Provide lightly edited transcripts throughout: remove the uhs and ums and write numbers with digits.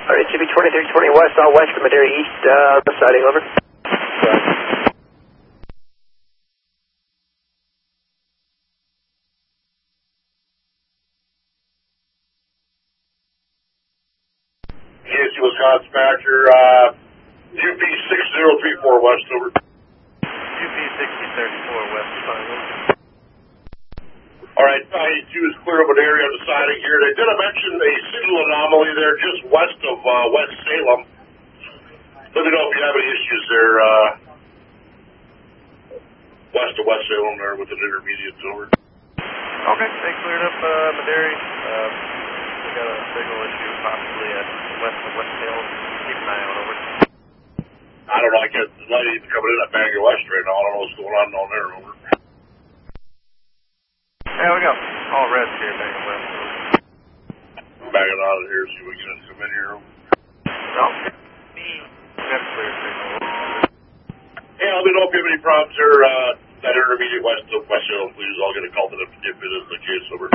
Alright, GB 2320 West, all west of Madera East, siding over. KC Wisconsin Badger, UP 6034 West, over. UP 6034 West, siding over. Alright, 92 is clear of an area on the siding here. They did mention a signal anomaly there just west of West Salem. Let me know if you have any issues there, west of West Salem there with an intermediate, over. Okay, they cleared up Madera. We got a signal issue possibly at west of West Salem. Keep an eye out, over. I don't know, I get the light even coming in at Bangor West right now. I don't know what's going on down there, over. Yeah, we got all reds here, Bangor West. I'm backing out of here, see if we can come in here. No. We got a clear signal. Yeah, let me know if you have any problems there, that intermediate west of West Salem, please. I'll get a call to them if it is the case, over.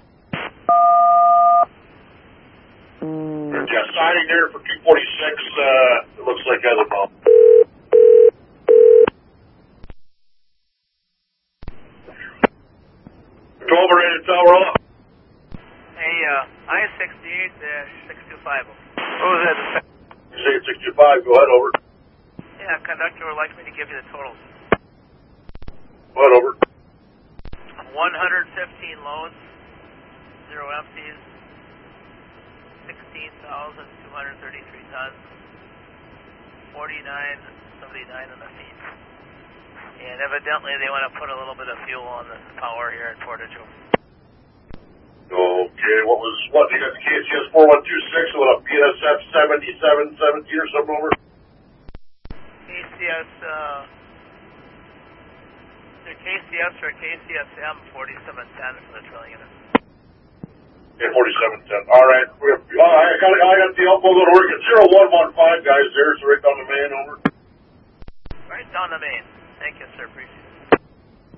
Yeah, siding there for 246, it looks like has a bump. Over in Tower up. Hey, I-68-6250. What was that? You say it's 65, go ahead, over. Yeah, conductor would like me to give you the totals. Go ahead, over. 115 loads, 0 empties, 16,233 tons, 49.79 in the feet. And evidently they want to put a little bit of fuel on the power here in Portage. Okay, what, you got the KCS 4126 with a PSF 7717 or something, over? KCS, either KCS or KCSM 4710 for the trailing unit. Yeah, 4710. Alright, I got the elbow going to work at 0115, guys, there, so right down the main, over. Right down the main. Thank you, sir. Appreciate it.